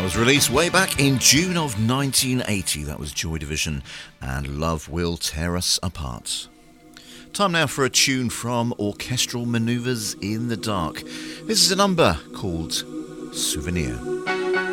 was released way back in June of 1980. That was Joy Division and Love Will Tear Us Apart. Time now for a tune from Orchestral Manoeuvres in the Dark. This is a number called Souvenir.